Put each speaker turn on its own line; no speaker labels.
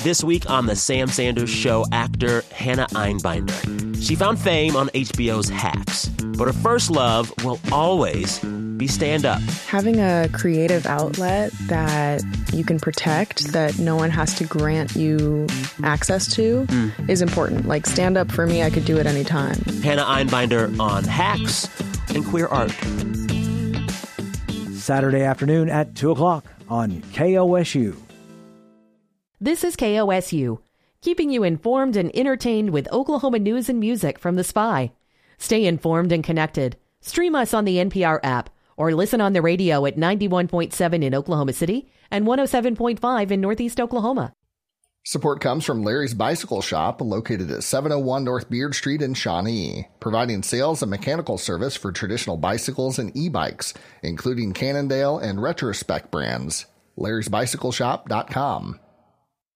This week on The Sam Sanders Show, actor Hannah Einbinder. She found fame on HBO's Hacks, but her first love will always be stand-up.
Having a creative outlet that you can protect, that no one has to grant you access to, is important. Like stand-up, for me, I could do it anytime.
Hannah Einbinder on Hacks and Queer Art.
Saturday afternoon at 2 o'clock on KOSU.
This is KOSU, keeping you informed and entertained with Oklahoma news and music from The Spy. Stay informed and connected. Stream us on the NPR app or listen on the radio at 91.7 in Oklahoma City and 107.5 in Northeast Oklahoma.
Support comes from Larry's Bicycle Shop, located at 701 North Beard Street in Shawnee, providing sales and mechanical service for traditional bicycles and e-bikes, including Cannondale and Retrospect brands. Larry'sBicycleShop.com.